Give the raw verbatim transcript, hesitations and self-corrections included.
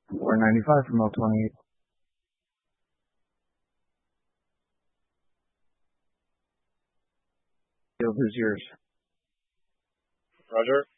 four ninety-five from L twenty-eight. Field is yours. Roger.